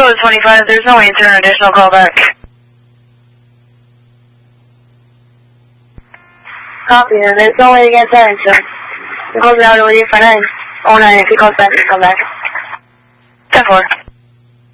Eagle is 25. There's no answer, an additional call back. Copy, and there's no way to get that, so close out over you for 9. 09, if he calls back, come back. 10-4.